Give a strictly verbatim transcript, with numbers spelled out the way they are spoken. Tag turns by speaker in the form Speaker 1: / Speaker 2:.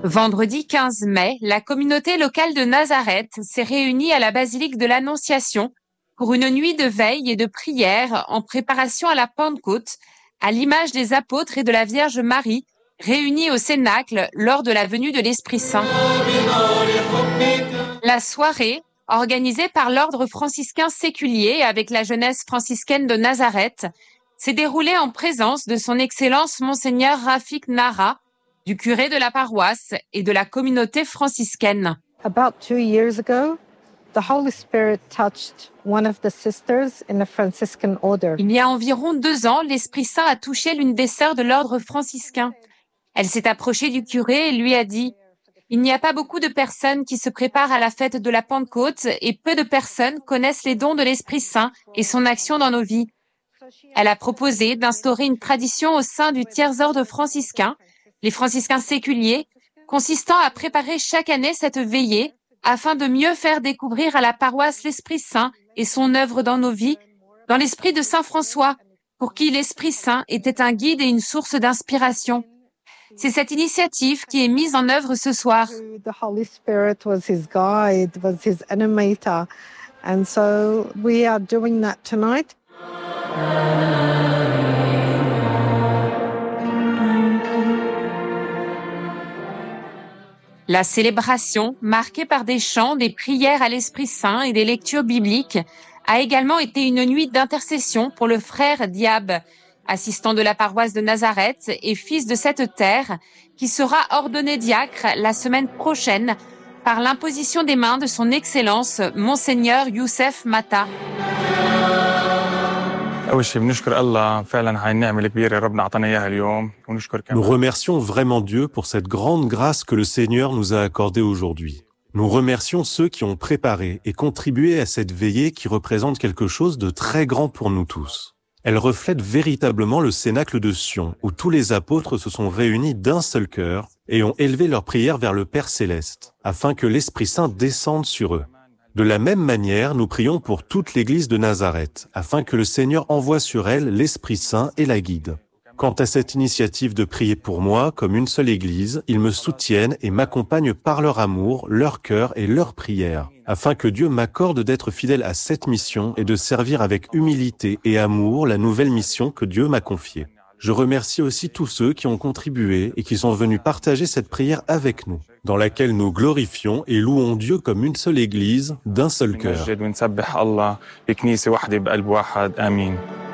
Speaker 1: Vendredi quinze mai, la communauté locale de Nazareth s'est réunie à la basilique de l'Annonciation pour une nuit de veille et de prière en préparation à la Pentecôte, à l'image des apôtres et de la Vierge Marie, réunis au Cénacle lors de la venue de l'Esprit Saint. La soirée, organisée par l'ordre franciscain séculier avec la jeunesse franciscaine de Nazareth, s'est déroulée en présence de son Excellence Monseigneur Rafik Nara, du curé de la paroisse et de la communauté franciscaine.
Speaker 2: About two years ago, the Holy Spirit touched one of the sisters in the Franciscan order.
Speaker 1: Il y a environ deux ans, l'Esprit Saint a touché l'une des sœurs de l'ordre franciscain. Elle s'est approchée du curé et lui a dit « Il n'y a pas beaucoup de personnes qui se préparent à la fête de la Pentecôte et peu de personnes connaissent les dons de l'Esprit Saint et son action dans nos vies. » Elle a proposé d'instaurer une tradition au sein du tiers-ordre franciscain, les franciscains séculiers, consistant à préparer chaque année cette veillée afin de mieux faire découvrir à la paroisse l'Esprit Saint et son œuvre dans nos vies, dans l'esprit de Saint François, pour qui l'Esprit Saint était un guide et une source d'inspiration. C'est cette initiative qui est mise en œuvre ce soir.
Speaker 2: The Holy Spirit was his guide, was his animator, and so we are doing that tonight.
Speaker 1: La célébration, marquée par des chants, des prières à l'Esprit Saint et des lectures bibliques, a également été une nuit d'intercession pour le frère Diab, assistant de la paroisse de Nazareth et fils de cette terre, qui sera ordonné diacre la semaine prochaine par l'imposition des mains de son Excellence Monseigneur Youssef Mata.
Speaker 3: Nous remercions vraiment Dieu pour cette grande grâce que le Seigneur nous a accordée aujourd'hui. Nous remercions ceux qui ont préparé et contribué à cette veillée qui représente quelque chose de très grand pour nous tous. Elle reflète véritablement le Cénacle de Sion, où tous les apôtres se sont réunis d'un seul cœur et ont élevé leurs prières vers le Père Céleste, afin que l'Esprit Saint descende sur eux. De la même manière, nous prions pour toute l'Église de Nazareth, afin que le Seigneur envoie sur elle l'Esprit Saint et la guide. Quant à cette initiative de prier pour moi, comme une seule Église, ils me soutiennent et m'accompagnent par leur amour, leur cœur et leur prière, afin que Dieu m'accorde d'être fidèle à cette mission et de servir avec humilité et amour la nouvelle mission que Dieu m'a confiée. Je remercie aussi tous ceux qui ont contribué et qui sont venus partager cette prière avec nous, dans laquelle nous glorifions et louons Dieu comme une seule Église, d'un seul cœur.